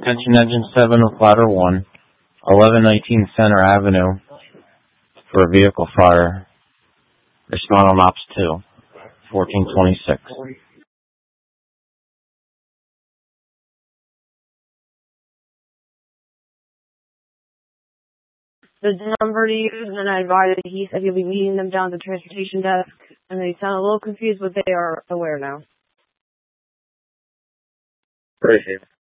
Attention Engine 7 with Ladder 1, 1119 Center Avenue for a vehicle fire. Respond on Ops 2, 1426. The number to use, and I advised that he said he'll be meeting them down at the transportation desk, and they sound a little confused, but they are aware now. Appreciate it.